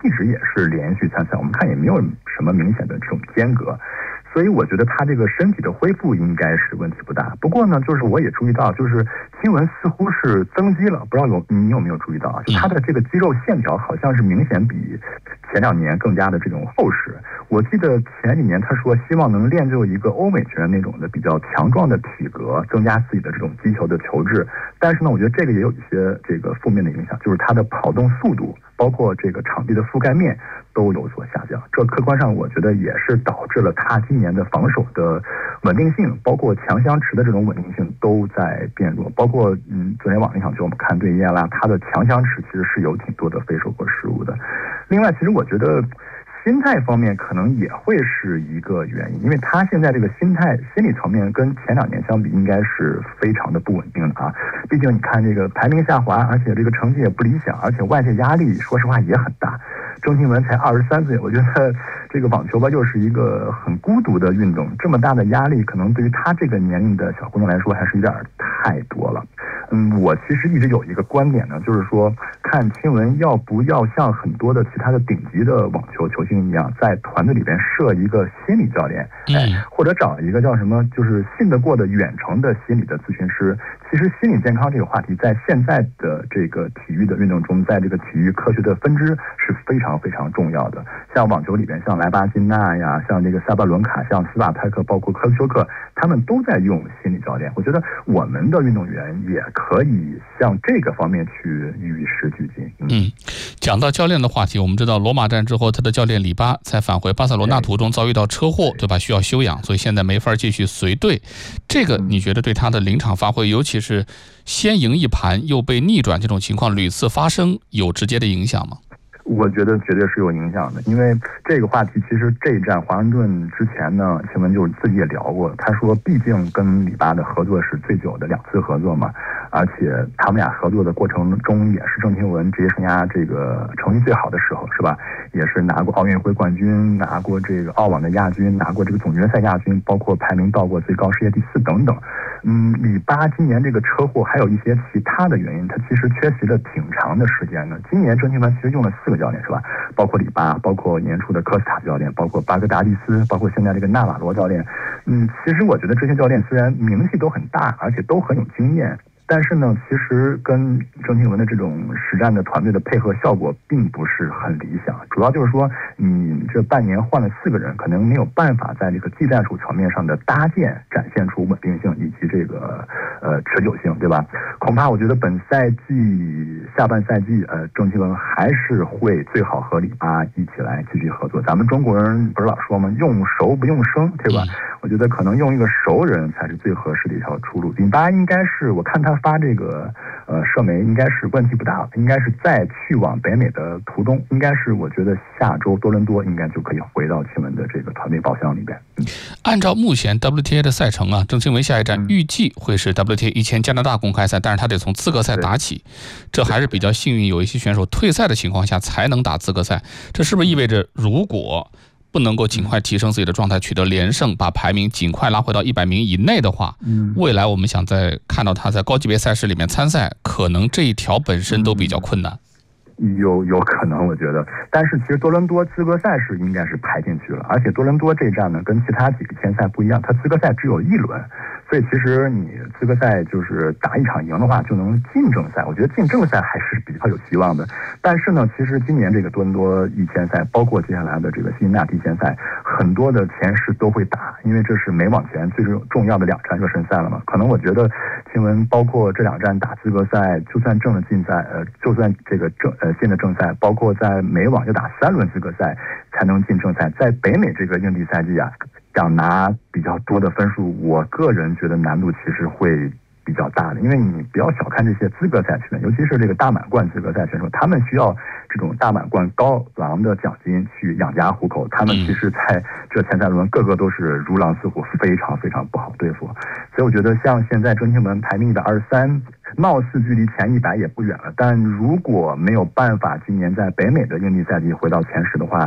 直也是连续参赛，我们看也没有什么明显的这种间隔。所以我觉得他这个身体的恢复应该是问题不大。不过呢，就是我也注意到，就是亲文似乎是增肌了，不知道你有没有注意到啊？就他的这个肌肉线条好像是明显比前2年更加的这种厚实。我记得前几年他说希望能练就一个欧美拳那种的比较强壮的体格，增加自己的这种击球的球质。但是呢，我觉得这个也有一些这个负面的影响，就是他的跑动速度，包括这个场地的覆盖面都有所下降。这客观上我觉得也是导致了他今年的防守的稳定性，包括强相持的这种稳定性都在变弱。包括昨天晚上那场球我们看对耶拉，他的强相持其实是有挺多的飞手和失误的。另外，其实我觉得心态方面可能也会是一个原因，因为他现在这个心理层面跟前2年相比，应该是非常的不稳定的啊。毕竟你看这个排名下滑，而且这个成绩也不理想，而且外界压力说实话也很大。郑钦文才23岁，我觉得这个网球吧又是一个很孤独的运动，这么大的压力可能对于他这个年龄的小姑娘来说还是有点太多了。我其实一直有一个观点呢，就是说看钦文要不要像很多的其他的顶级的网球球星一样，在团队里边设一个心理教练，或者找一个叫什么就是信得过的远程的心理的咨询师。其实心理健康这个话题在现在的这个体育的运动中，在这个体育科学的分支是非常非常重要的。像网球里边，像莱巴金纳呀，像这个萨巴伦卡，像斯瓦泰克，包括科斯丘克，他们都在用心理教练。我觉得我们的运动员也可以向这个方面去与时俱进。 讲到教练的话题，我们知道罗马站之后，他的教练里巴在返回巴塞罗那途中遭遇到车祸，对吧？需要休养，所以现在没法继续随队。这个你觉得对他的临场发挥，尤其是先赢一盘又被逆转这种情况屡次发生，有直接的影响吗？ 我觉得绝对是有影响的，因为这个话题其实这一站华盛顿之前呢，钦文就自己也聊过，他说毕竟跟里巴的合作是最久的2次合作嘛，而且他们俩合作的过程中也是郑钦文职业生涯这个成绩最好的时候，是吧？也是拿过奥运会冠军，拿过这个澳网的亚军，拿过这个总决赛亚军，包括排名到过最高世界第4等等。里巴今年这个车祸还有一些其他的原因，他其实缺席了挺长的时间的。今年郑钦文其实用了4个教练，是吧？包括里巴，包括年初的科斯塔教练，包括巴格达利斯，包括现在这个纳瓦罗教练。其实我觉得这些教练虽然名气都很大，而且都很有经验，但是呢，其实跟郑钦文的这种实战的团队的配合效果并不是很理想。主要就是说，你这半年换了4个人，可能没有办法在这个技战术层面上的搭建展现出稳定性以及这个持久性，对吧？恐怕我觉得本赛季下半赛季，郑钦文还是会最好和里巴一起来继续合作。咱们中国人不是老说吗？用熟不用生，对吧？我觉得可能用一个熟人才是最合适的一条出路。里巴应该是，我看他发这个社媒应该是问题不大，应该是在去往北美的途中，应该是我觉得下周多伦多应该就可以回到钦文的这个团队包厢里边。 按照目前 WTA 的赛程啊，郑钦文下一站预计会是 WTA 1000加拿大公开赛，但是他得从资格赛打起，这还是比较幸运，有一些选手退赛的情况下才能打资格赛。这是不是意味着如果不能够尽快提升自己的状态，取得连胜，把排名尽快拉回到100名以内的话，未来我们想再看到他在高级别赛事里面参赛，可能这一条本身都比较困难。 有可能，我觉得，但是其实多伦多资格赛是应该是排进去了，而且多伦多这站呢跟其他几个签赛不一样，它资格赛只有1轮，所以其实你资格赛就是打一场赢的话就能进正赛，我觉得进正赛还是比较有希望的。但是呢，其实今年这个多伦多1000赛，包括接下来的这个辛辛那提1000赛，很多的前10都会打，因为这是美网前最重要的2站热身赛了嘛。可能我觉得钦文包括这2站打资格赛，就算正的竞赛，就算这个现的正赛，包括在美网要打3轮资格赛才能进正赛，在北美这个硬地赛季啊，想拿比较多的分数，我个人觉得难度其实会比较大的，因为你不要小看这些资格赛选手，尤其是这个大满贯资格赛选手，他们需要这种大满贯高昂的奖金去养家糊口，他们其实在这前3轮个个都是如狼似虎，非常非常不好对付。所以我觉得像现在郑钦文排名123，貌似距离前100也不远了，但如果没有办法今年在北美的硬地赛季回到前10的话，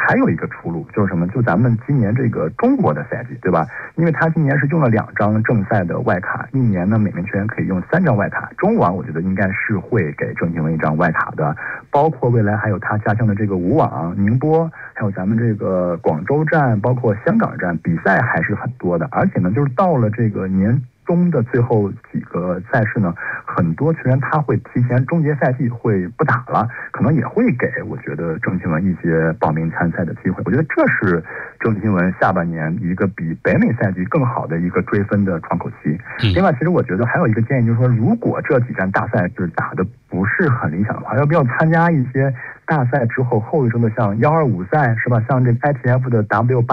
还有一个出路，就是什么？就咱们今年这个中国的赛季，对吧？因为他今年是用了2张正赛的外卡，一年呢每名球员可以用3张外卡。中网我觉得应该是会给郑钦文1张外卡的，包括未来还有他家乡的这个武网、宁波，还有咱们这个广州站，包括香港站，比赛还是很多的。而且呢，就是到了这个年中的最后几个赛事呢，很多球员他会提前终结赛季，会不打了，可能也会给我觉得郑钦文一些报名参赛的机会。我觉得这是郑钦文下半年一个比北美赛季更好的一个追分的窗口期。另外，其实我觉得还有一个建议，就是说，如果这几站大赛是打的不是很理想的话，要不要参加一些大赛之后后一周的像125赛，是吧？像这个 ITF 的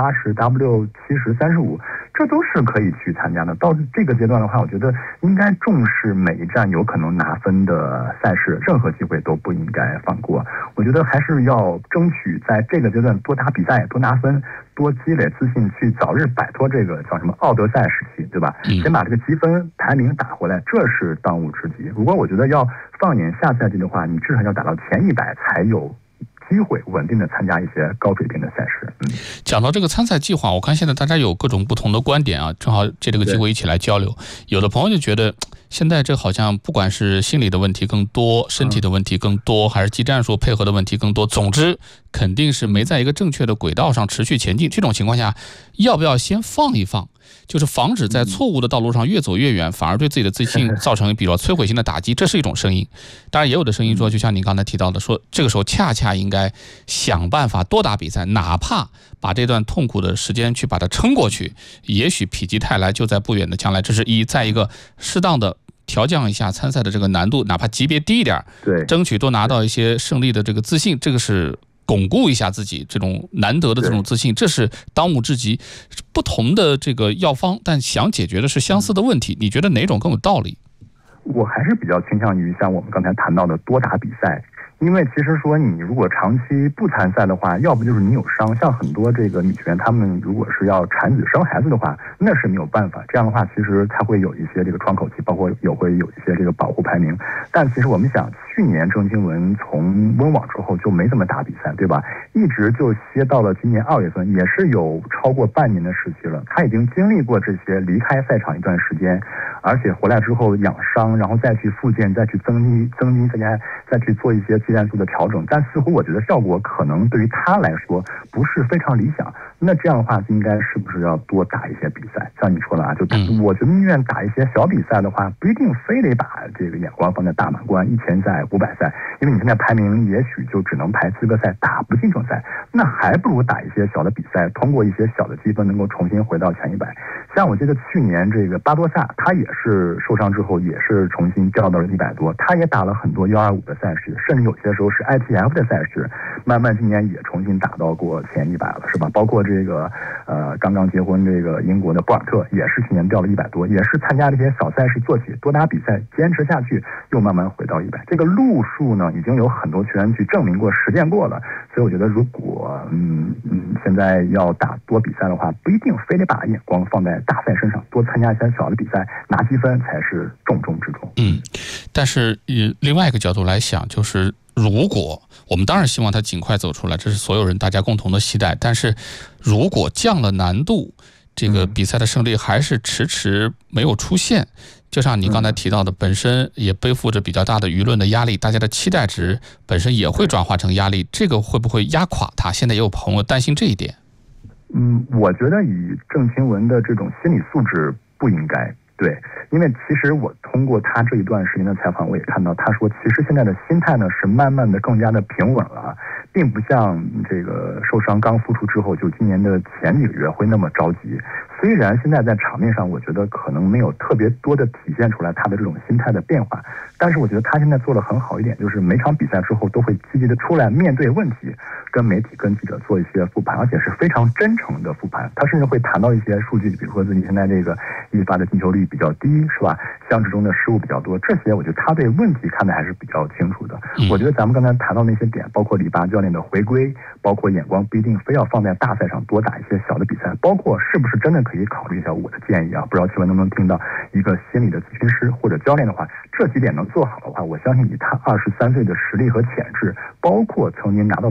W80、W70、35，这都是可以去参加的。到这个阶段的话，我觉得应该重视每一站有可能拿分的赛事，任何机会都不应该放过。我觉得还是要争取在这个阶段多打比赛，多拿分，多积累自信，去早日摆脱这个叫什么奥德赛时期，对吧？先把这个积分排名打回来，这是当务之急。如果我觉得要放眼下赛季的话，你至少要打到前100才有机会稳定的参加一些高水平的赛事。 讲到这个参赛计划，我看现在大家有各种不同的观点啊，正好借这个机会一起来交流。有的朋友就觉得现在这好像不管是心理的问题更多，身体的问题更多，还是技战术配合的问题更多，总之肯定是没在一个正确的轨道上持续前进。这种情况下，要不要先放一放，就是防止在错误的道路上越走越远，反而对自己的自信造成比较摧毁性的打击，这是一种声音。当然也有的声音说，就像您刚才提到的，说这个时候恰恰应该想办法多打比赛，哪怕把这段痛苦的时间去把它撑过去，也许否极泰来就在不远的将来。这是在一个适当的调降一下参赛的这个难度，哪怕级别低一点， 对， 争取多拿到一些胜利的这个自信，这个是巩固一下自己这种难得的这种自信，这是当务之急。不同的这个药方，但想解决的是相似的问题，你觉得哪种更有道理？ 我还是比较倾向于像我们刚才谈到的多打比赛。因为其实说你如果长期不参赛的话，要不就是你有伤，像很多这个女权她们如果是要产子生孩子的话，那是没有办法。这样的话，其实它会有一些这个窗口期，包括会有一些这个保护排名。但其实我们想，去年郑钦文从温网之后就没怎么打比赛，对吧？一直就歇到了今年2月份，也是有超过半年的时期了。他已经经历过这些离开赛场一段时间，而且回来之后养伤，然后再去复健，再去增肌，再去做一些技战术的调整，但似乎我觉得效果可能对于他来说不是非常理想。那这样的话，应该是不是要多打一些比赛？像你说的啊，就我觉得宁愿打一些小比赛的话，不一定非得把这个眼光放在大满贯、1000赛、500赛，因为你现在排名也许就只能排资格赛，打不进正赛，那还不如打一些小的比赛，通过一些小的积分能够重新回到前100。像我记得去年这个巴多萨，他也是受伤之后也是重新掉到了100多，他也打了很多125的赛事，甚至有些时候是 ITF 的赛事，慢慢今年也重新打到过前100了，是吧？包括这个刚刚结婚这个英国的博尔特也是去年掉了100多，也是参加这些小赛事做起，多打比赛，坚持下去，又慢慢回到100。这个路数呢，已经有很多球员去证明过、实践过了。所以我觉得，如果现在要打多比赛的话，不一定非得把眼光放在大赛身上，多参加一些小的比赛，拿积分才是重中之重。 但是另外一个角度来想，就是如果我们当然希望他尽快走出来，这是所有人大家共同的期待。但是如果降了难度，这个比赛的胜利还是迟迟没有出现，就像你刚才提到的，本身也背负着比较大的舆论的压力，大家的期待值本身也会转化成压力，这个会不会压垮他？现在也有朋友担心这一点。 我觉得以郑钦文的这种心理素质不应该。对，因为其实我通过他这一段时间的采访，我也看到他说，其实现在的心态呢是慢慢的更加的平稳了，并不像这个受伤刚复出之后，就今年的前几个月会那么着急。虽然现在在场面上，我觉得可能没有特别多的体现出来他的这种心态的变化，但是我觉得他现在做得很好一点，就是每场比赛之后都会积极的出来面对问题，跟媒体、跟记者做一些复盘，而且是非常真诚的复盘。他甚至会谈到一些数据，比如说自己现在这个一发的进球率比较低，是吧？相持中的失误比较多，这些我觉得他对问题看的还是比较清楚的。我觉得咱们刚才谈到那些点，包括里巴教练的回归，包括眼光不一定非要放在大赛上，多打一些小的比赛，包括是不是真的可以考虑一下我的建议啊？不知道请问能不能听到一个心理的咨询师或者教练的话，这几点能做好的话，我相信以他23岁的实力和潜质，包括曾经拿到的这种高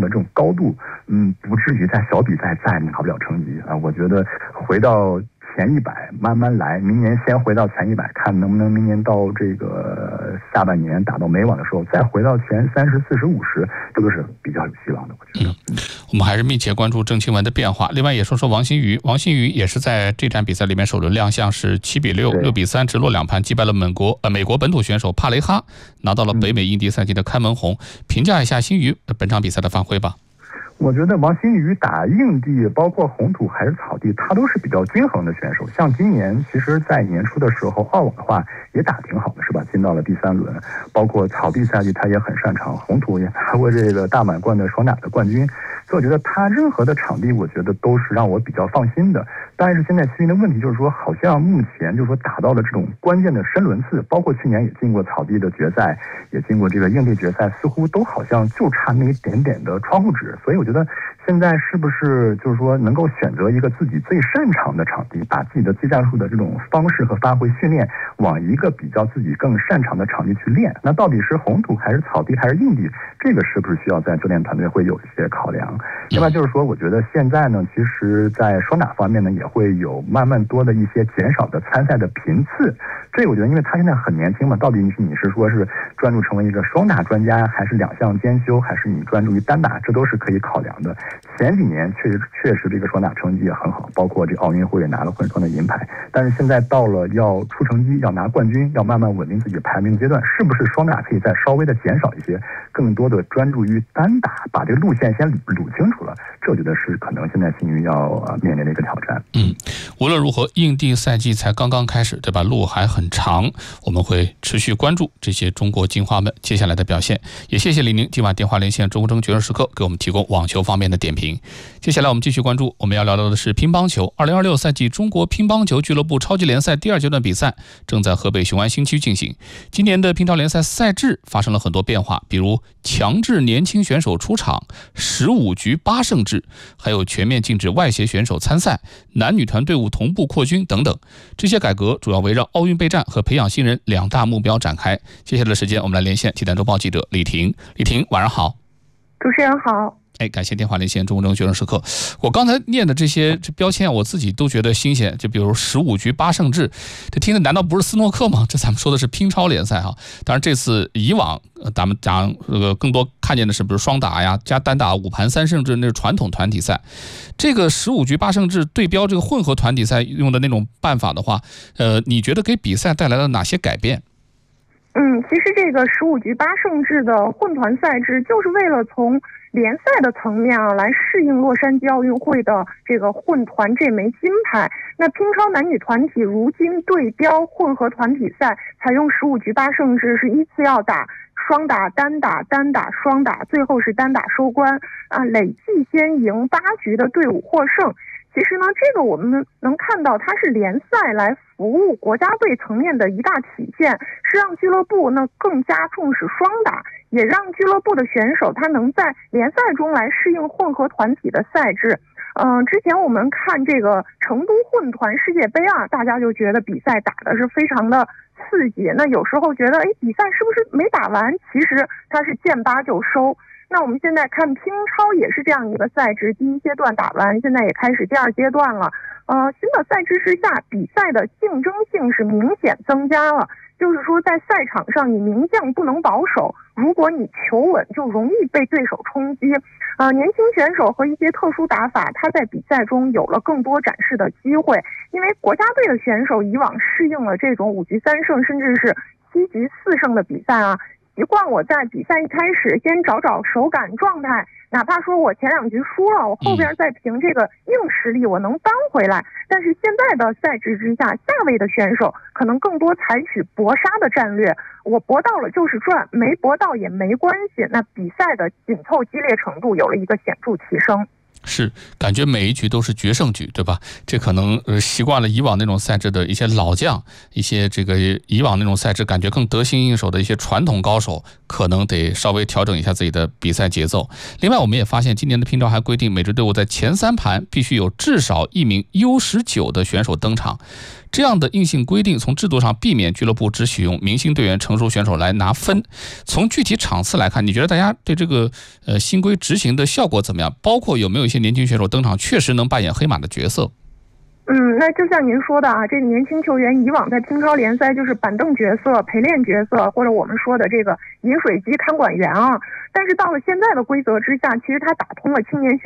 高度，不至于在小比赛再拿不了成绩啊。我觉得回到前100慢慢来，明年先回到前100，看能不能明年到这个下半年打到美网的时候再回到前30、40、50，这个是比较有希望的，我觉得。 我们还是密切关注郑钦文的变化。另外也说说王欣瑜，王欣瑜也是在这场比赛里面首轮亮相是7比6、6比3直落2盘击败了美国本土选手帕雷哈，拿到了北美印地赛季的开门红。评价一下欣瑜本场比赛的发挥吧。 我觉得王欣瑜打硬地，包括红土还是草地，他都是比较均衡的选手。像今年，其实在年初的时候，澳网的话也打挺好的，是吧？进到了第3轮，包括草地赛季他也很擅长，红土也拿过这个大满贯的双打的冠军。所以我觉得他任何的场地，我觉得都是让我比较放心的。但是现在欣瑜的问题就是说，好像目前就是说打到了这种关键的深轮次，包括去年也进过草地的决赛，也进过这个硬地决赛，似乎都好像就差那一点点的窗户纸。所以我觉得现在是不是就是说能够选择一个自己最擅长的场地，把自己的技战术的这种方式和发挥训练往一个比较自己更擅长的场地去练？那到底是红土还是草地还是硬地？这个是不是需要在教练团队会有一些考量？另外就是说，我觉得现在呢，其实在双打方面呢，也会有慢慢多的一些减少的参赛的频次。这个我觉得，因为他现在很年轻嘛，到底你是说是专注成为一个双打专家，还是2项兼修，还是你专注于单打，这都是可以考量的。前几年确实这个双打成绩也很好，包括这奥运会也拿了混双的银牌。但是现在到了要出成绩、要拿冠军、要慢慢稳定自己排名阶段，是不是双打可以再稍微的减少一些，更多的专注于单打，把这个路线先捋清楚了？这我觉得是可能现在欣瑜要面临的一个挑战。 无论如何，硬地赛季才刚刚开始，对吧？路还很长，我们会持续关注这些中国金花们接下来的表现。也谢谢李宁今晚电话连线中国决胜时刻，给我们提供网球方面的点评。接下来我们继续关注，我们要聊到的是乒乓球。2026赛季中国乒乓球俱乐部超级联赛第2阶段比赛正在河北雄安新区进行。今年的乒超联赛赛制发生了很多变化，比如强制年轻选手出场、15局8胜制，还有全面禁止外协选手参赛、男女团队伍同步扩军等等。这些改革主要围绕奥运备战和培养新人2大目标展开。接下来的时间，我们来连线体坛周报记者李婷。李婷，晚上好。 主持人好。 感谢电话连线中国决胜时刻。我刚才念的这些标签，我自己都觉得新鲜。就比如15局8胜制，这听的难道不是斯诺克吗？这咱们说的是乒超联赛哈。当然，这次以往咱们讲更多看见的是，比如双打呀、加单打5盘3胜制，那是传统团体赛。这个15局8胜制对标这个混合团体赛用的那种办法的话，你觉得给比赛带来了哪些改变？ 其实这个15局8胜制的混团赛制，就是为了从联赛的层面来适应洛杉矶奥运会的这个混团这枚金牌。那乒超男女团体如今对标混合团体赛，采用15局8胜制，是依次要打双打、单打、单打、双打，最后是单打收官累计先赢8局的队伍获胜。其实呢，这个我们能看到，它是联赛来服务国家队层面的一大体现，是让俱乐部呢更加重视双打，也让俱乐部的选手他能在联赛中来适应混合团体的赛制。之前我们看这个成都混团世界杯大家就觉得比赛打的是非常的刺激，那有时候觉得比赛是不是没打完，其实它是见8就收。那我们现在看乒超也是这样一个赛制，第1阶段打完，现在也开始第2阶段了。新的赛制之下，比赛的竞争性是明显增加了。就是说，在赛场上，你名将不能保守，如果你求稳，就容易被对手冲击。年轻选手和一些特殊打法，他在比赛中有了更多展示的机会。因为国家队的选手以往适应了这种5局3胜，甚至是7局4胜的比赛习惯我在比赛一开始先找手感状态，哪怕说我前2局输了，我后边再凭这个硬实力我能扳回来。但是现在的赛制之下，下位的选手可能更多采取搏杀的战略，我搏到了就是赚，没搏到也没关系。那比赛的紧凑激烈程度有了一个显著提升。 是感觉每一局都是决胜局，对吧？这可能习惯了以往那种赛制的一些老将，一些这个以往那种赛制感觉更得心应手的一些传统高手，可能得稍微调整一下自己的比赛节奏。另外我们也发现今年的乒超还规定每支队伍在前3盘必须有至少1名 U19 的选手登场， 这样的硬性规定从制度上避免俱乐部只许用明星队员、成熟选手来拿分。从具体场次来看，你觉得大家对这个新规执行的效果怎么样？包括有没有一些年轻选手登场确实能扮演黑马的角色？ 那就像您说的啊，这个年轻球员以往在乒超联赛就是板凳角色、陪练角色，或者我们说的这个饮水机看管员啊。但是到了现在的规则之下，其实他打通了青年选